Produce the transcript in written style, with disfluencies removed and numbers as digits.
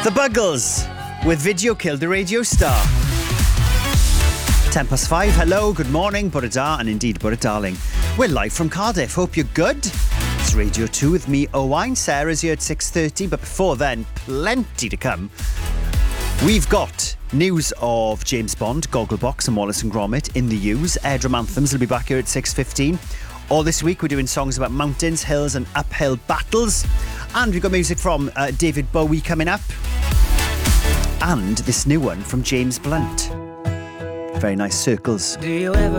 The Buggles with Video Killed a Radio Star. 5:10, hello, good morning, Bore da, and indeed Bore darling. We're live from Cardiff, hope you're good. It's Radio 2 with me, Owain. Sarah's here at 6:30, but before then, plenty to come. We've got news of James Bond, Gogglebox and Wallace and Gromit in the U's. Airdrum Anthems will be back here at 6:15. All this week we're doing songs about mountains, hills and uphill battles. And we've got music from David Bowie coming up. And this new one from James Blunt. Very nice, Circles. Do you ever